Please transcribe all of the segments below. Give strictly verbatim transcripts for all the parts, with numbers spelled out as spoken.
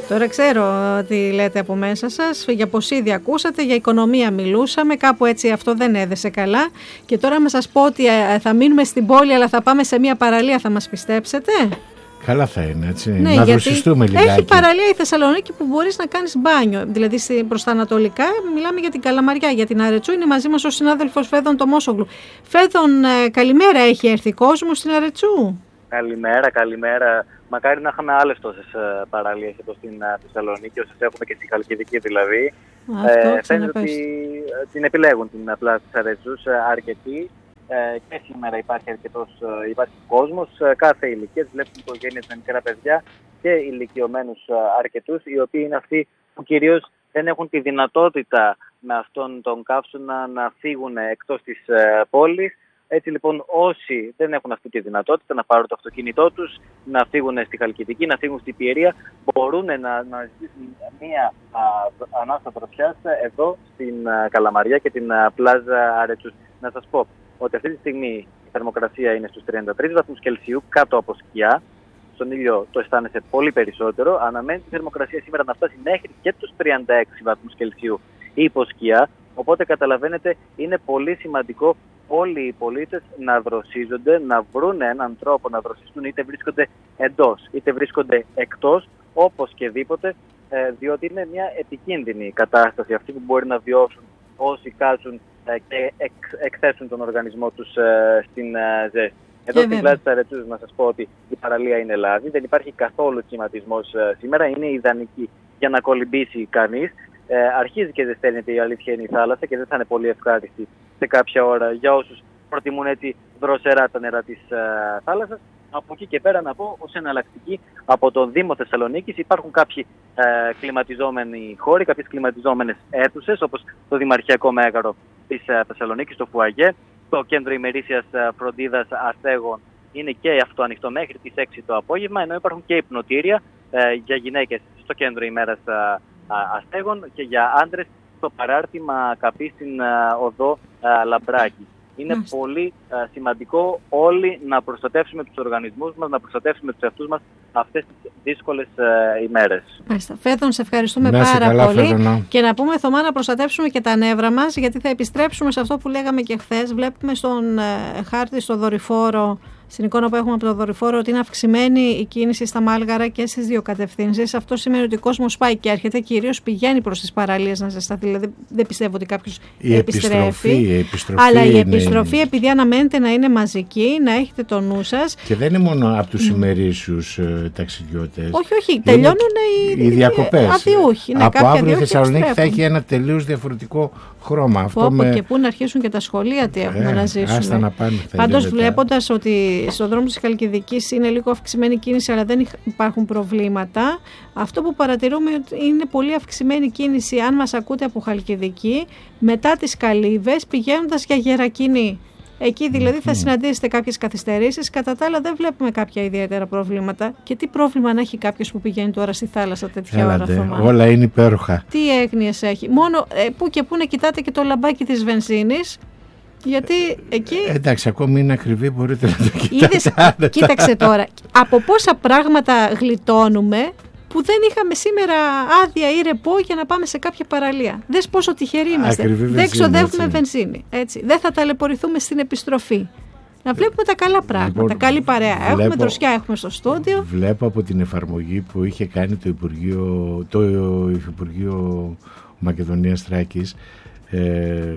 Τώρα ξέρω τι λέτε από μέσα σας, για ποσίδι ακούσατε, για οικονομία μιλούσαμε, κάπου έτσι αυτό δεν έδεσε καλά. Και τώρα να σας πω ότι θα μείνουμε στην πόλη, αλλά θα πάμε σε μια παραλία, θα μας πιστέψετε? Καλά θα είναι, έτσι, ναι, να δροσιστούμε λιγάκι. Έχει παραλία η Θεσσαλονίκη που μπορείς να κάνεις μπάνιο, δηλαδή προς τα ανατολικά, μιλάμε για την Καλαμαριά, για την Αρετσού, είναι μαζί μας ο συνάδελφος Φέδων Τομόσογλου. Φέδων, καλημέρα, έχει έρθει κόσμο στην Αρετσού? Καλημέρα, καλημέρα. Μακάρι να είχαμε άλλες τόσες παραλίες εδώ στην Θεσσαλονίκη, όσες έχουμε και στη Χαλκιδική δηλαδή. Αυτό, ε, φαίνεται ότι την επιλέγουν την πλάζα της Αρετσούς αρκετοί. Ε, και σήμερα υπάρχει αρκετός υπάρχει κόσμος, κάθε ηλικία, βλέπουμε οικογένειες με μικρά παιδιά και ηλικιωμένους αρκετούς, οι οποίοι είναι αυτοί που κυρίως δεν έχουν τη δυνατότητα με αυτόν τον καύσωνα να φύγουν εκτός της πόλης. Έτσι λοιπόν, όσοι δεν έχουν αυτή τη δυνατότητα να πάρουν το αυτοκίνητό τους, να φύγουν στη Χαλκιδική, να φύγουν στην Πιερία, μπορούν να, να ζητήσουν μία ανάσα δροσιάς εδώ στην α, Καλαμαριά και την α, πλάζα Αρετσούς. Να σας πω ότι αυτή τη στιγμή η θερμοκρασία είναι στους τριάντα τρεις βαθμούς Κελσίου κάτω από σκιά. Στον ήλιο το αισθάνεσαι πολύ περισσότερο. Αναμένει τη θερμοκρασία σήμερα να φτάσει μέχρι και τους τριάντα έξι βαθμούς Κελσίου υπό σκιά. Οπότε καταλαβαίνετε, είναι πολύ σημαντικό όλοι οι πολίτες να δροσίζονται, να βρουν έναν τρόπο να δροσιστούν, είτε βρίσκονται εντός είτε βρίσκονται εκτός, όπως και δίποτε, διότι είναι μια επικίνδυνη κατάσταση αυτή που μπορεί να βιώσουν όσοι κάτσουν και εκθέσουν τον οργανισμό τους στην ζέστη. Εδώ στην πλάζα της Αρετσούς να σας πω ότι η παραλία είναι λάδι, δεν υπάρχει καθόλου κυματισμός σήμερα, είναι ιδανική για να κολυμπήσει κανείς. Ε, αρχίζει και ζεσταίνεται, η αλήθεια είναι η θάλασσα και δεν θα είναι πολύ ευχάριστη σε κάποια ώρα για όσους προτιμούν έτσι δροσερά τα νερά της ε, θάλασσας. Από εκεί και πέρα να πω ως εναλλακτική από τον Δήμο Θεσσαλονίκης υπάρχουν κάποιοι ε, κλιματιζόμενοι χώροι, κάποιες κλιματιζόμενες αίθουσες όπως το Δημαρχιακό Μέγαρο της ε, Θεσσαλονίκης, το Φουαγέ, το Κέντρο Ημερήσιας ε, Φροντίδας Αστέγων είναι και αυτό ανοιχτό μέχρι τις έξι το απόγευμα, ενώ υπάρχουν και υπνοτήρια ε, για γυναίκες στο Κέντρο ημέρας ε, Αστέγων και για άντρες στο παράρτημα Καπή στην οδό Λαμπράκη. Είναι mm. πολύ α, σημαντικό όλοι να προστατεύσουμε τους οργανισμούς μας, να προστατεύσουμε τους εαυτούς μας αυτές τις δύσκολες α, ημέρες. Μάλιστα. Φέδων, σε ευχαριστούμε να πάρα καλά, πολύ. Φέδωνα. Και να πούμε, Θωμά, να προστατεύσουμε και τα νεύρα μας, γιατί θα επιστρέψουμε σε αυτό που λέγαμε και χθες. Βλέπουμε στον ε, χάρτη, στο δορυφόρο, στην εικόνα που έχουμε από το δορυφόρο, ότι είναι αυξημένη η κίνηση στα Μάλγαρα και στις δύο κατευθύνσεις. Αυτό σημαίνει ότι ο κόσμος πάει και έρχεται, κυρίως πηγαίνει προς τις παραλίες να ζεσταθεί. Δηλαδή, δεν πιστεύω ότι κάποιος η επιστρέφει. Επιστροφή, η επιστροφή αλλά η είναι... επιστροφή, επειδή αναμένεται να είναι μαζική, να έχετε το νου σας. Και δεν είναι μόνο από τους ημερήσιους ε, ταξιδιώτες. Όχι, όχι. Τελειώνουν οι, οι διακοπές. Αδιούχοι. Ναι, από αύριο η Θεσσαλονίκη επιστρέφουν. θα έχει ένα τελείως διαφορετικό χρώμα. Αυτό από με... και πού να αρχίσουν και τα σχολεία, τι έχουμε ε, να ζήσουμε. Πάντως, βλέποντας ότι στον δρόμο της Χαλκιδικής είναι λίγο αυξημένη κίνηση, αλλά δεν υπάρχουν προβλήματα, αυτό που παρατηρούμε είναι πολύ αυξημένη κίνηση, αν μας ακούτε, από Χαλκιδική, μετά τις Καλύβες, πηγαίνοντας για Γερακινή. Εκεί δηλαδή θα συναντήσετε κάποιες καθυστερήσεις. Κατά τα άλλα δεν βλέπουμε κάποια ιδιαίτερα προβλήματα. Και τι πρόβλημα να έχει κάποιος που πηγαίνει τώρα στη θάλασσα τέτοια Έλατε, ώρα, Θωμά? όλα είναι υπέροχα. Τι έγνοιες έχει. Μόνο ε, που και που να κοιτάτε και το λαμπάκι της βενζίνης. Γιατί εκεί... Ε, εντάξει, ακόμη είναι ακριβή, μπορείτε να το κοιτάξετε. Είδες, κοίταξε τώρα, από πόσα πράγματα γλιτώνουμε που δεν είχαμε σήμερα άδεια ή ρεπό για να πάμε σε κάποια παραλία. Δες πόσο τυχεροί είμαστε. Ακριβή βενζίνη, δεν ξοδεύουμε έτσι. βενζίνη. Έτσι. Δεν θα ταλαιπωρηθούμε στην επιστροφή. Να βλέπουμε τα καλά πράγματα, Λοιπόν, καλή παρέα. βλέπω, έχουμε δροσιά, έχουμε στο στούντιο. Βλέπω από την εφαρμογή που είχε κάνει το Υπουργείο, το Υπουργείο Μακεδονίας Θράκης ε,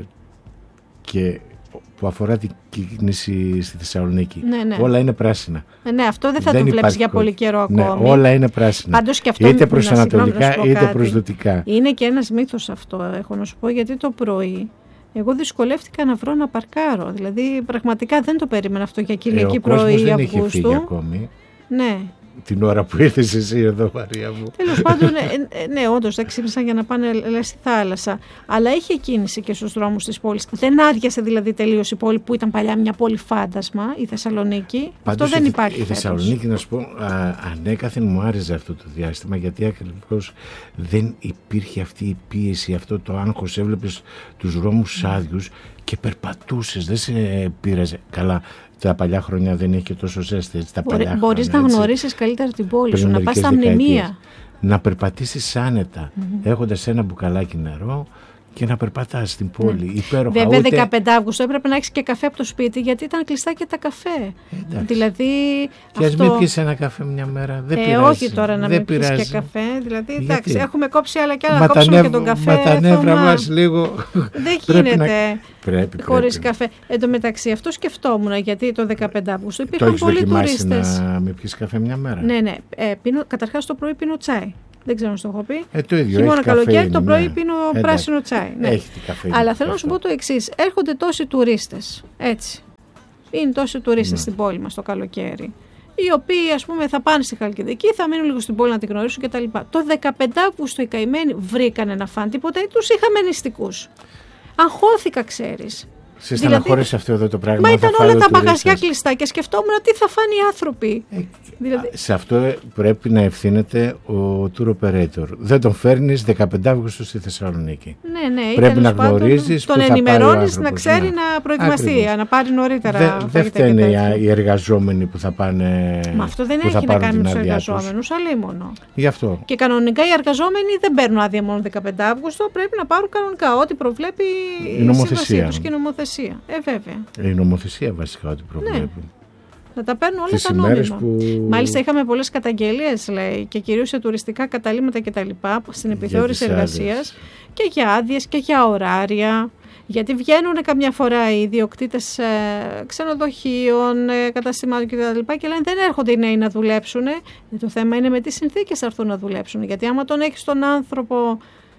και που αφορά την κίνηση στη Θεσσαλονίκη. Ναι, ναι. Όλα είναι πράσινα. Ε, ναι, αυτό δεν θα δεν το βλέπεις για κο... πολύ καιρό ναι, ακόμη. όλα είναι πράσινα. Πάντως και αυτό, είτε προς να, ανατολικά συγγνώμη, είτε προς δυτικά. Είναι και ένας μύθος αυτό, έχω να σου πω, γιατί το πρωί εγώ δυσκολεύτηκα να βρω να παρκάρω. Δηλαδή πραγματικά δεν το περίμενα αυτό για Κυριακή ε, πρωί Αυγούστου. Δεν είχε φύγει ακόμη. Ναι. Την ώρα που ήρθες εσύ εδώ, Μαρία μου. Τέλος πάντων, ναι, ναι, όντως δεν ξύπνησαν για να πάνε λες, στη θάλασσα. Αλλά είχε κίνηση και στους δρόμους της πόλης. Δεν άδειασε δηλαδή τελείως η πόλη που ήταν παλιά μια πόλη φάντασμα, η Θεσσαλονίκη. Πάντως, αυτό δεν η, υπάρχει. Η Θεσσαλονίκη, να σου πω, α, ανέκαθεν μου άρεσε αυτό το διάστημα, γιατί ακριβώς δεν υπήρχε αυτή η πίεση, αυτό το άγχος. Έβλεπες τους δρόμους άδειους και περπατούσες, δεν σε πείραζε. Καλά, τα παλιά χρόνια δεν έχει και τόσο ζέστη. Έτσι, τα Μπορεί, παλιά μπορείς χρόνια, να έτσι, γνωρίσεις καλύτερα την πόλη πριν σου, να πας στα δεκαετίες. μνημεία. να περπατήσεις άνετα, mm-hmm. έχοντας ένα μπουκαλάκι νερό και να περπατάς στην πόλη. Ναι. Υπέροχα. Βέβαια, ούτε... δεκαπέντε Αυγούστου έπρεπε να έχεις και καφέ από το σπίτι, γιατί ήταν κλειστά και τα καφέ. Εντάξει. Δηλαδή. Και αυτό... ας μην πιεις ένα καφέ μια μέρα. Δεν ε, πειράζει. Όχι τώρα να μην πιεις και καφέ. Δηλαδή, γιατί? Εντάξει, έχουμε κόψει άλλα και άλλα. Να κόψουμε νεύ... και τον καφέ. Μα τα νεύρα μας λίγο. Δεν γίνεται. να... πρέπει, χωρίς πρέπει. καφέ. Εν τω μεταξύ, αυτό σκεφτόμουν, γιατί το δεκαπέντε Αυγούστου υπήρχαν πολλοί τουρίστες. Να μην πιεις καφέ μια μέρα. Ναι, ναι. Ε, πίνω, καταρχάς το πρωί πίνω τσάι. Δεν ξέρω αν σου το έχω πει. Ε, το ίδιο. Χειμώνα καλοκαίρι, ναι. το πρωί πίνω ε, πράσινο τσάι. Ναι. Έχει τη καφέ. Αλλά θέλω να σου πω το εξής. Έρχονται τόσοι τουρίστες. Έτσι. Είναι τόσοι τουρίστες ναι. στην πόλη μας το καλοκαίρι. Οι οποίοι, ας πούμε, θα πάνε στη Χαλκιδική, θα μείνουν λίγο στην πόλη να την γνωρίσουν κτλ. Το δεκαπέντε Αυγούστου οι καημένοι βρήκανε να φάνε τίποτα ή τους είχαμε νηστικούς. Αγχώθηκα, ξέρεις. Σε στεναχώρησε δηλαδή, αυτό εδώ το πράγμα. Μα ήταν όλα τα μαγαζιά κλειστά και σκεφτόμουν τι θα φάνε οι άνθρωποι. Ε, δηλαδή... Σε αυτό πρέπει να ευθύνεται ο tour operator. Δεν τον φέρνεις δεκαπέντε Αυγούστου στη Θεσσαλονίκη. Ναι, ναι. Πρέπει να γνωρίζεις. Τον ενημερώνεις να ξέρει ναι. να προετοιμαστεί, Ακριβώς. να πάρει νωρίτερα. Δεν δε φταίνε οι εργαζόμενοι που θα πάνε. Μα αυτό δεν έχει να κάνει με τους εργαζόμενους, αλίμονο. Γι' αυτό. Και κανονικά οι εργαζόμενοι δεν παίρνουν άδεια μόνο δεκαπέντε Αυγούστου, πρέπει να πάρουν κανονικά ό,τι προβλέπει η νομοθεσία τους και η νομοθεσία. Ε, βέβαια. Η νομοθεσία βασικά ό,τι προβλέπει. Ναι. Να τα παίρνουν όλα τα νόμιμα. Που... Μάλιστα είχαμε πολλές καταγγελίες, λέει, και κυρίως σε τουριστικά καταλύματα κτλ. Στην επιθεώρηση εργασίας και για άδειες και για ωράρια. Γιατί βγαίνουν καμιά φορά οι ιδιοκτήτες ε, ξενοδοχείων, ε, καταστημάτων κτλ. Και λένε δεν έρχονται οι νέοι να δουλέψουν. Ε, το θέμα είναι με τι συνθήκες θα έρθουν να δουλέψουν. Γιατί άμα τον έχεις τον άνθρωπο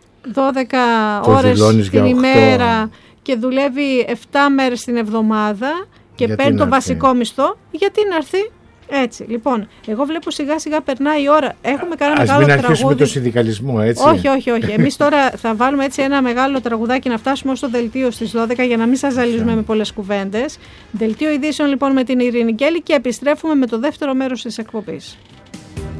δώδεκα ώρες την ημέρα και δουλεύει επτά μέρες την εβδομάδα και γιατί παίρνει το βασικό μισθό, γιατί να έρθει. Έτσι, λοιπόν, εγώ βλέπω σιγά σιγά περνάει η ώρα. Έχουμε κάνει ένα μεγάλο τραγούδι. Ας μην αρχίσουμε το συνδικαλισμό, έτσι. Όχι, όχι, όχι. Εμείς τώρα θα βάλουμε έτσι ένα μεγάλο τραγουδάκι να φτάσουμε ως το δελτίο στις δώδεκα για να μην σας ζαλίζουμε με πολλές κουβέντες. Δελτίο ειδήσεων λοιπόν με την Ειρήνη Γκέλη και επιστρέφουμε με το δεύτερο μέρος της εκπομπής.